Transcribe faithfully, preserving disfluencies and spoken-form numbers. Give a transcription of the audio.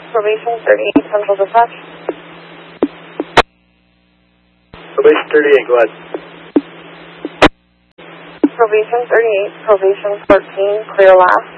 Probation thirty-eight, Central Dispatch. Probation thirty-eight, go ahead. Probation thirty-eight, Probation fourteen, clear last.